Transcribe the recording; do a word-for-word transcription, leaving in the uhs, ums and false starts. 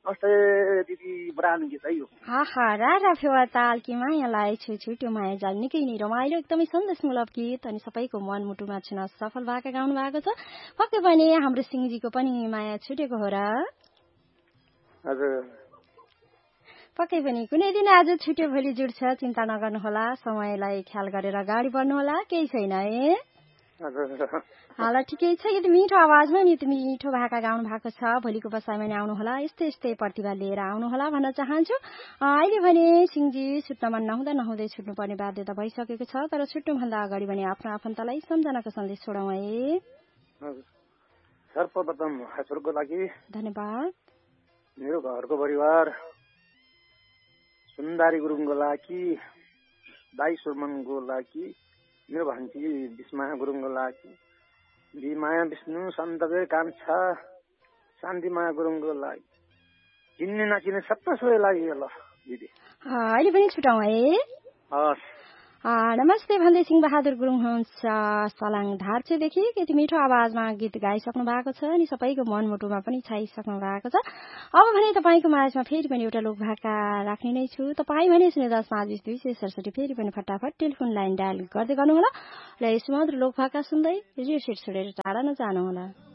नमस्ते दिदी बुढानु गीत है यो आहा रारा फेवा ताल कि मायालाई छु छुट्यो माया जाल निकै नै रमाइलो एकदमै सन्देशमूलक गीत अनि सबैको मनमुटुमा छुन सफल भएका गाउनु भएको छ। पक्कै पनि हाम्रो सिंहजीको पनि माया छुटेको हो र? हजुर पक्कै पनि कुनै दिन आज छुट्यो भोलि जुट्छ, चिन्ता नगर्नुहोला, समयलाई ख्याल गरेर अगाडि बढ्नुहोला, केही छैन है। हाल ठिकै छ। यति मिठो आवाजमा नि यति मिठो भाका गाउनु भएको छ। भोलिको बसाइमा नि आउनुहोला, यस्तै यस्तै प्रतिभा लिएर आउनुहोला भन्न चाहन्छु। अहिले भने सिंहजी छुट्न मन नहुँदा नहुँदै छुट्नुपर्ने बाध्यता भइसकेको छ, तर छुट्नुभन्दा अगाडि भने आफ्नो आफन्तलाई सम्झनाको सन्देश छोडौँ है। सर्वप्रथम हजुरको लागि धन्यवाद। मेरो घरको परिवार सुन्दारी गुरुङको लागि, दाई सुमनको लागि, मेरो भान्जी विस्माया गुरुङको लागि, बिमाया विष्णु सन्तबेर कान्छा शान्तिमाया गुरुङको लागि, चिन्ने नचिन्ने सबैलाई लागि ल दिदी। अहिले पनि छुटाउँ है। हस् नमस्ते भन्दै सिंह बहादुर गुरुङ हुनुहुन्छ सलाङ धार्चेदेखि। यति मिठो आवाजमा गीत गाइसक्नु भएको छ अनि सबैको मनमुटुमा पनि छाइसक्नु भएको छ। अब भने तपाईँको माझमा फेरि पनि एउटा लोकभाका राख्ने नै छु। तपाईँ भने शून्य दस पाँच बिस दुई सय सडसठी फेरि पनि फटाफट टेलिफोन लाइन डायल गर्दै गर्नुहोला र यस मधुर लोकभाका सुन्दै रेडियो सेट छोडेर टाढा नजानुहोला।